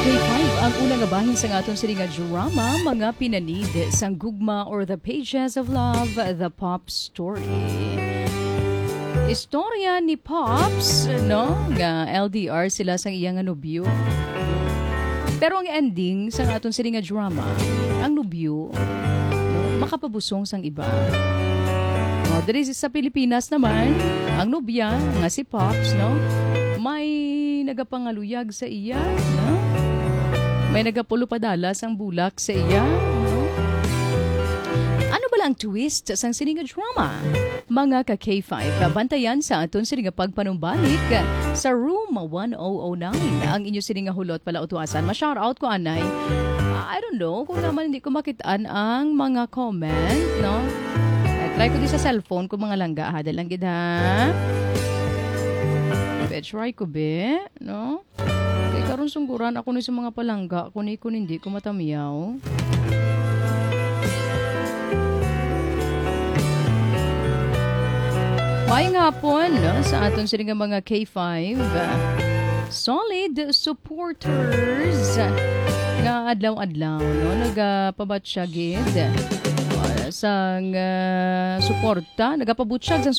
K5 ang unang abahin sa aton sininga drama, mga pinanid sang gugma or the pages of love, the pop story. Istorya ni Pops, no? Nga LDR sila sang iyang nobyo. Pero ang ending sa aton sininga drama, ang nobyo, no, makapabusong sang iba. No, diri sa Pilipinas naman, ang nobya nga si Pops, no? May nagapangaluyag sa iya, no? May nagapulo padalas ang bulak sa iya, no? Ano ba lang twist sa sininga drama? Mga ka-K5, bantayan sa aton sininga pagpanumbalik sa room 1009. Ang inyo sininga hulot pala utuasan. Ma-shoutout ko, anay. I don't know kung naman hindi ko makitaan ang mga comment, no? Try ko di sa cellphone kung mga langga. Hada lang gid ha. Try ko be, no? Kaya karon sungguran ako ni sa mga palangga. Kung hindi ko matamiyaw. May hapon, no? Sa aton sininga mga K5. Solid supporters nga adlaw-adlaw, no? Nagapabatsyagid sang suporta, nagapabutsyag sang